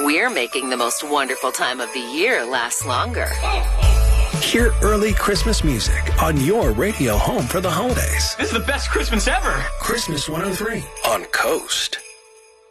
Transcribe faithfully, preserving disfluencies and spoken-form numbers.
we're making the most wonderful time of the year last longer. Hear early Christmas music on your radio home for the holidays. This is the best Christmas ever. Christmas one oh three on Coast.